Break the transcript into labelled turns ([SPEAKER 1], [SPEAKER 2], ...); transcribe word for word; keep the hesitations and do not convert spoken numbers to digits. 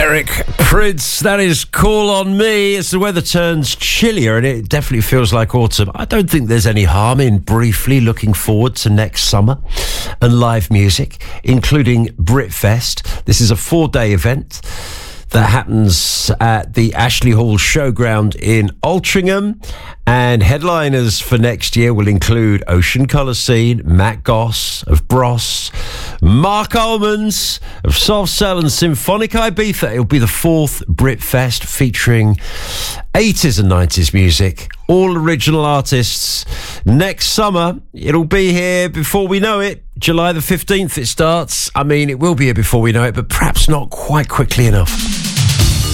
[SPEAKER 1] Eric Prydz, that is Call on Me. As the weather turns chillier, and it definitely feels like autumn, I don't think there's any harm in briefly looking forward to next summer and live music, including Britfest. This is a four-day event that happens at the Ashley Hall Showground in Altrincham, and headliners for next year will include Ocean Colour Scene, Matt Goss of Bros, Mark Almonds of Soft Cell and Symphonic Ibiza. It'll be the fourth Britfest featuring eighties and nineties music, all original artists. Next summer, it'll be here before we know it. July the fifteenth it starts. I mean, it will be here before we know it, but perhaps not quite quickly enough.